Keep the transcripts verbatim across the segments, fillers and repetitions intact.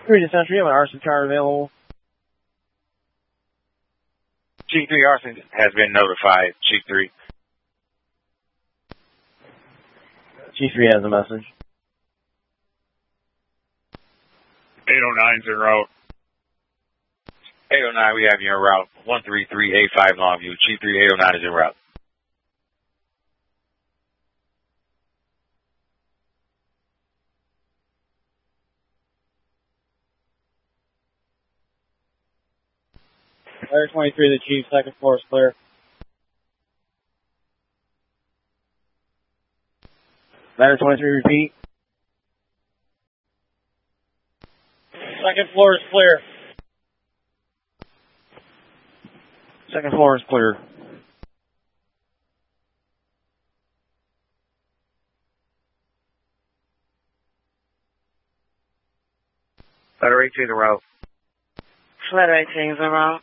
three to Century, you have an arson car available. Chief three arson has been notified. Chief three. Chief three has a message. eight oh nine's en route. eight oh nine, we have you en route. one three three eight five Longview. Chief three, eight oh nine is en route. Ladder twenty-three, the Chief, second floor is clear. Ladder twenty-three, repeat. Second floor is clear. Second floor is clear. Ladder eighteen is en route. Ladder eighteen is en route.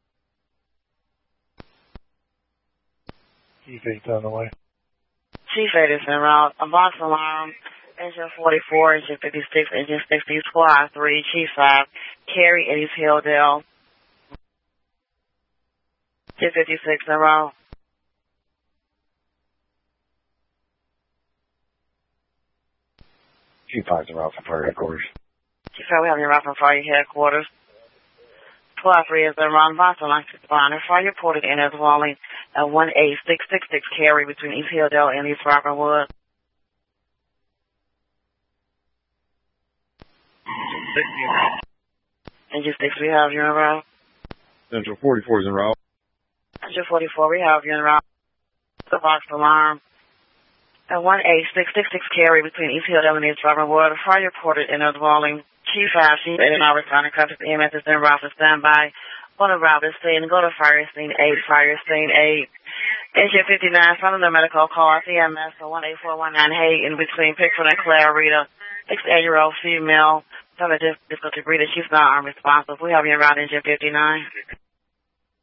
Chief eight's on the way. Chief eight is en route. A box alarm. Engine forty-four, engine fifty-six, engine sixty, squad three, Chief five, Cary, East Hilldale. Chief fifty-six en route. Chief five is en route from fire headquarters. Chief five, we have you en route from fire headquarters. Squad three is en route. Box alarm responder. Fire reported in as dwelling at one eight six six six Cary between East Hilldale and East Rockwood. Engine six, we have you en route. Central forty-four is en route. Engine forty-four, we have you en route. The box alarm. At one eight six six six Cary between East Hilldale and East Rockwood. Fire reported in a dwelling. Chief five, Chief eight, and now responding contact E M S is en route for standby. On the route is scene. Go to fire scene eight, fire scene eight. Engine fifty-nine, front of the medical car, C M S one eight four one nine Hayden between Pickford and Clarita. sixty-eight-year-old female. Some difficulty breathing. She's not unresponsive. We have you en route, engine fifty-nine.